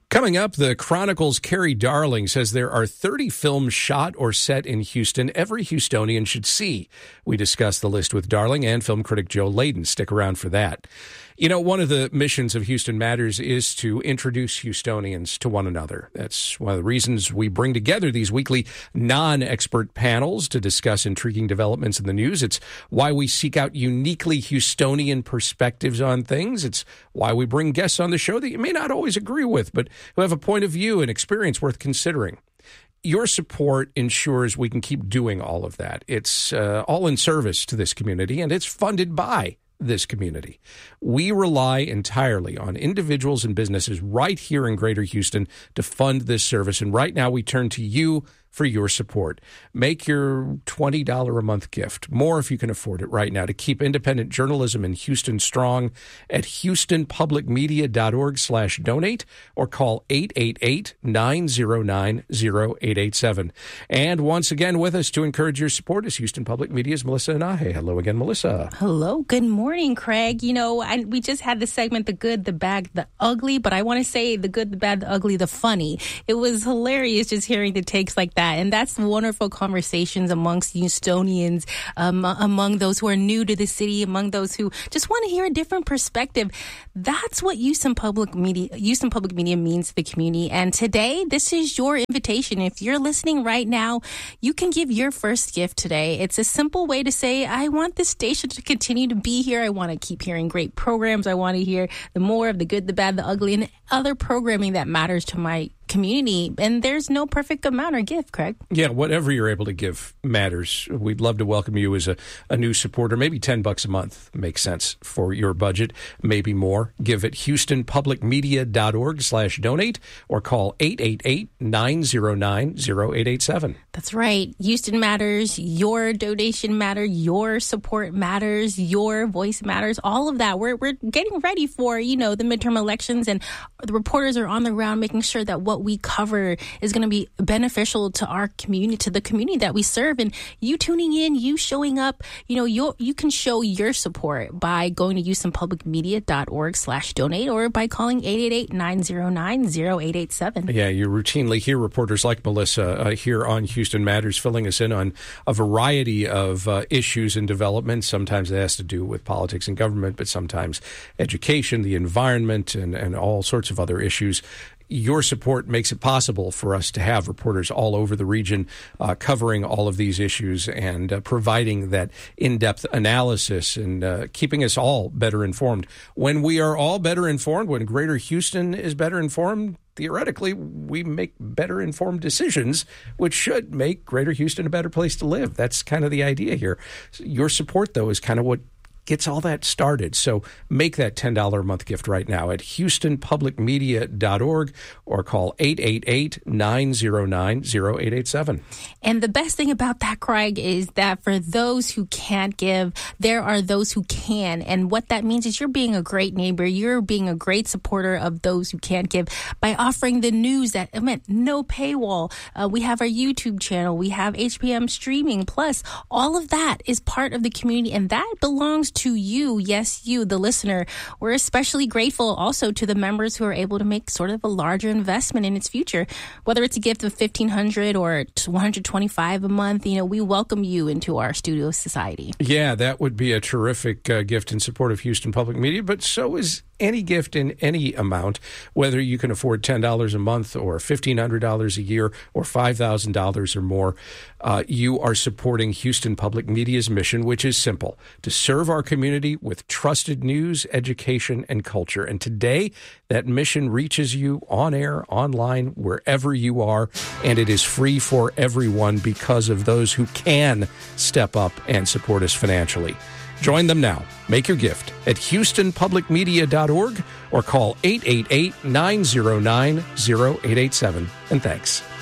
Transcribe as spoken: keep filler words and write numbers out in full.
Coming up, the Chronicle's Carrie Darling says there are thirty films shot or set in Houston every Houstonian should see. We discuss the list with Darling and film critic Joe Layden. Stick around for that. You know, one of the missions of Houston Matters is to introduce Houstonians to one another. That's one of the reasons we bring together these weekly non-expert panels to discuss intriguing developments in the news. It's why we seek out uniquely Houstonian perspectives on things. It's why we bring guests on the show that you may not always agree with, but who have a point of view and experience worth considering. Your support ensures we can keep doing all of that. It's uh, all in service to this community, and it's funded by this community. We rely entirely on individuals and businesses right here in Greater Houston to fund this service, and right now we turn to you for your support. Make your twenty dollars a month gift, more if you can afford it right now, to keep independent journalism in Houston strong at houstonpublicmedia.org slash donate or call eight eight eight, nine zero nine, zero eight eight seven. And once again with us to encourage your support is Houston Public Media's Melissa Inahe. Hello again, Melissa. Hello. Good morning, Craig. You know, I, we just had the segment, The Good, the Bad, the Ugly, but I want to say the good, the bad, the ugly, the funny. It was hilarious just hearing the takes like that. And that's wonderful conversations amongst Houstonians, um, among those who are new to the city, among those who just want to hear a different perspective. That's what Houston Public Media, Houston Public Media means to the community. And today, this is your invitation. If you're listening right now, you can give your first gift today. It's a simple way to say, I want this station to continue to be here. I want to keep hearing great programs. I want to hear the more of the good, the bad, the ugly, and other programming that matters to my community. And there's no perfect amount or gift, Craig. Yeah, whatever you're able to give matters. We'd love to welcome you as a, a new supporter. Maybe ten bucks a month makes sense for your budget. Maybe more. Give at houstonpublicmedia.org slash donate or call eight eight eight, nine zero nine, zero eight eight seven. That's right. Houston matters. Your donation matters. Your support matters. Your voice matters. All of that. We're, we're getting ready for, you know, the midterm elections, and the reporters are on the ground making sure that what we cover is going to be beneficial to our community, to the community that we serve. And you tuning in, you showing up, you know, you you can show your support by going to houstonpublicmedia.org slash donate or by calling eight eight eight, nine zero nine, zero eight eight seven. Yeah, you routinely hear reporters like Melissa uh, here on Houston Matters filling us in on a variety of uh, issues and developments. Sometimes it has to do with politics and government, but sometimes education, the environment, and, and all sorts of other issues. Your support makes it possible for us to have reporters all over the region uh, covering all of these issues and uh, providing that in-depth analysis and uh, keeping us all better informed. When we are all better informed, when Greater Houston is better informed, theoretically, we make better informed decisions, which should make Greater Houston a better place to live. That's kind of the idea here. Your support, though, is kind of what gets all that started. So make that ten dollars a month gift right now at houstonpublicmedia dot org or call eight eight eight, nine zero nine, zero eight eight seven. And the best thing about that, Craig, is that for those who can't give, there are those who can. And what that means is you're being a great neighbor. You're being a great supporter of those who can't give by offering the news that I meant no paywall. Uh, we have our YouTube channel. We have H P M streaming. Plus, all of that is part of the community, and that belongs to you. Yes, you, the listener. We're especially grateful also to the members who are able to make sort of a larger investment in its future. Whether it's a gift of fifteen hundred dollars or one hundred twenty-five dollars a month, you know, we welcome you into our studio society. Yeah, that would be a terrific uh, gift in support of Houston Public Media, but so is any gift in any amount, whether you can afford ten dollars a month or fifteen hundred dollars a year or five thousand dollars or more. Uh, you are supporting Houston Public Media's mission, which is simple: to serve our community with trusted news, education, and culture. And today, that mission reaches you on air, online, wherever you are, and it is free for everyone because of those who can step up and support us financially. Join them now. Make your gift at houstonpublicmedia dot org or call eight eight eight, nine zero nine, zero eight eight seven. And thanks.